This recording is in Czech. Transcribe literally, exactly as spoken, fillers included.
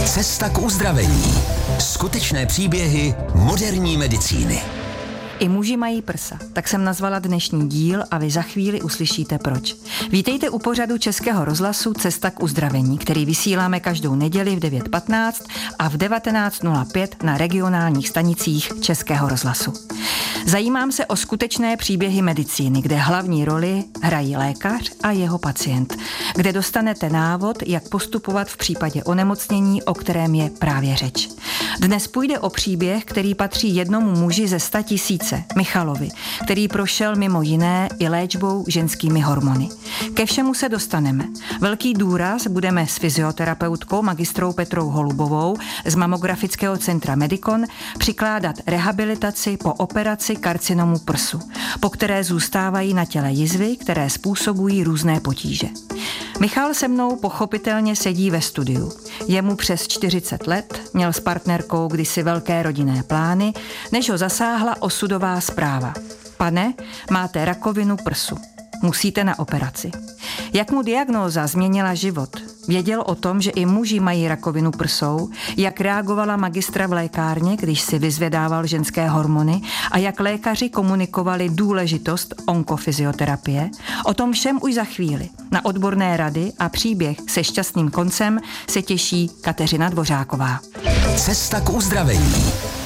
Cesta k uzdravení. Skutečné příběhy moderní medicíny. I muži mají prsa, tak jsem nazvala dnešní díl a vy za chvíli uslyšíte proč. Vítejte u pořadu Českého rozhlasu Cesta k uzdravení, který vysíláme každou neděli v devět patnáct a v devatenáct nula pět na regionálních stanicích Českého rozhlasu. Zajímám se o skutečné příběhy medicíny, kde hlavní roli hrají lékař a jeho pacient, kde dostanete návod, jak postupovat v případě onemocnění, o kterém je právě řeč. Dnes půjde o příběh, který patří jednomu muži ze sta tisíce, Michalovi, který prošel mimo jiné i léčbou ženskými hormony. Ke všemu se dostaneme. Velký důraz budeme s fyzioterapeutkou magistrou Petrou Holubovou z mamografického centra Medikon přikládat rehabilitaci po operaci karcinomu prsu, po které zůstávají na těle jizvy, které způsobují různé potíže. Michal se mnou pochopitelně sedí ve studiu. Je mu přes čtyřicet let, měl s partnerkou kdysi velké rodinné plány, než ho zasáhla osudová zpráva. Pane, máte rakovinu prsu. Musíte na operaci. Jak mu diagnóza změnila život? Věděl o tom, že i muži mají rakovinu prsou, jak reagovala magistra v lékárně, když si vyzvedával ženské hormony a jak lékaři komunikovali důležitost onkofyzioterapie. O tom všem už za chvíli. Na odborné rady a příběh se šťastným koncem se těší Kateřina Dvořáková. Cesta k uzdravení.